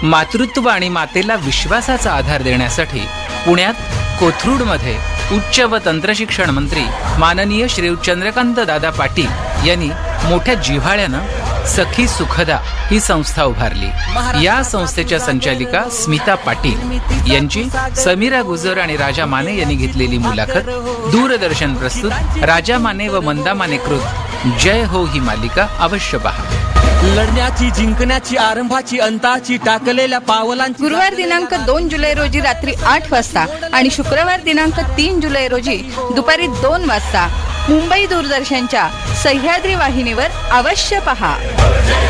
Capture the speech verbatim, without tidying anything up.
मातृत्व आणि मातेला विश्वासाचा आधार देण्यासाठी पुण्यात कोथरूडमध्ये उच्च व तंत्रशिक्षण मंत्री माननीय श्री चंद्रकांत दादा पाटील यांनी मोठ्या जिव्हाळ्यानं सखी सुखदा ही संस्था उभारली. या संस्थेच्या संचालिका स्मिता पाटील यांची समीरा गुजर आणि राजा माने यांनी घेतलेली मुलाखत दूरदर्शन प्रस्तुत राजा माने व मंदा माने कृत जय हो ही मालिका अवश्य पहा. लढण्याची, जिंकण्याची, आरंभाची, अंताची टाकलेल्या पावलांची. गुरुवार दिनांक दोन जुलै रोजी रात्री आठ वाजता आणि शुक्रवार दिनांक तीन जुलै रोजी दुपारी दोन वाजता मुंबई दूरदर्शनच्या सह्याद्री वाहिनीवर अवश्य पहा.